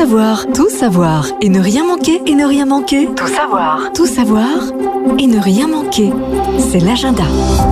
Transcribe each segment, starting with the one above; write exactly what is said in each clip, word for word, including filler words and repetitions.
savoir, tout savoir et ne rien manquer, et ne rien manquer. Tout savoir, tout savoir et ne rien manquer. C'est l'agenda.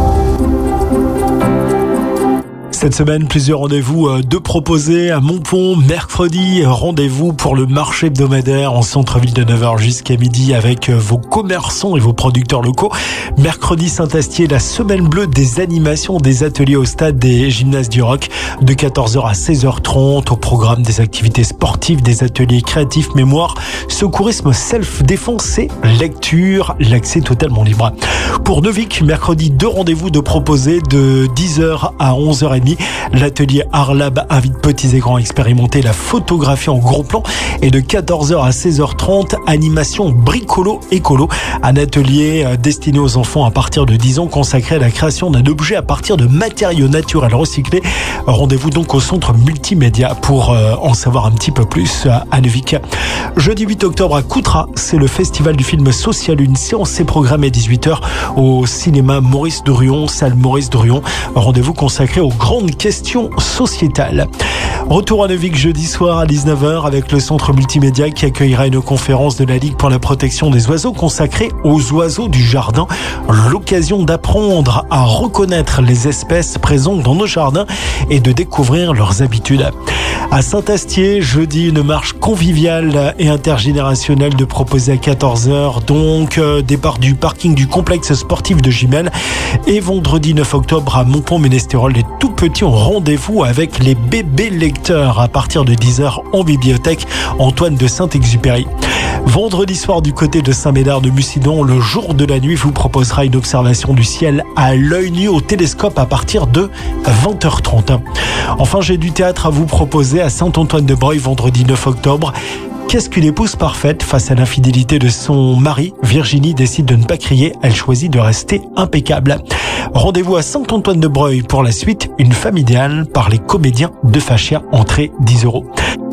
Cette semaine, plusieurs rendez-vous de proposés à Montpont. Mercredi, rendez-vous pour le marché hebdomadaire en centre-ville de neuf heures jusqu'à midi avec vos commerçants et vos producteurs locaux. Mercredi, Saint-Astier, la semaine bleue des animations, des ateliers au stade des Gymnases du Roc de quatorze heures à seize heures trente. Au programme des activités sportives, des ateliers créatifs, mémoire, secourisme, self-défense et lecture. L'accès totalement libre. Pour Neuvic, mercredi, deux rendez-vous de proposés de dix heures à onze heures trente. L'atelier Arlab invite petits et grands à expérimenter la photographie en gros plan. Et de quatorze heures à seize heures trente, animation bricolo écolo. Un atelier destiné aux enfants à partir de dix ans consacré à la création d'un objet à partir de matériaux naturels recyclés. Rendez-vous donc au centre multimédia pour en savoir un petit peu plus à Neuvic. Jeudi huit octobre à Coutras, c'est le festival du film social. Une séance est programmée à dix-huit heures au cinéma Maurice Dorion, salle Maurice Dorion. Rendez-vous consacré aux grandes questions sociétales. Retour à Neuvic jeudi soir à dix-neuf heures avec le centre multimédia qui accueillera une conférence de la Ligue pour la protection des oiseaux consacrée aux oiseaux du jardin. L'occasion d'apprendre à reconnaître les espèces présentes dans nos jardins et de découvrir leurs habitudes. À Saint-Astier, jeudi, une marche conviviale et intergénérationnelle de proposer à quatorze heures. Donc, euh, départ du parking du complexe sportif de Gimel. Et vendredi neuf octobre à Montpont-Ménestérol, les tout petits ont rendez-vous avec les bébés lecteurs à partir de dix heures en bibliothèque Antoine de Saint-Exupéry. Vendredi soir du côté de Saint-Médard de Mucidon, le jour de la nuit vous proposera une observation du ciel à l'œil nu au télescope à partir de vingt heures trente. Enfin, j'ai du théâtre à vous proposer à Saint-Antoine-de-Breuil vendredi neuf octobre. Qu'est-ce qu'une épouse parfaite face à l'infidélité de son mari? Virginie décide de ne pas crier, elle choisit de rester impeccable. Rendez-vous à Saint-Antoine-de-Breuil pour la suite, une femme idéale par les comédiens de Fachia, entrée dix euros.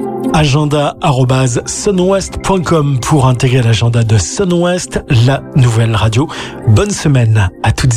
agenda arobase sunwest point com pour intégrer l'agenda de Sunwest, la nouvelle radio. Bonne semaine à toutes et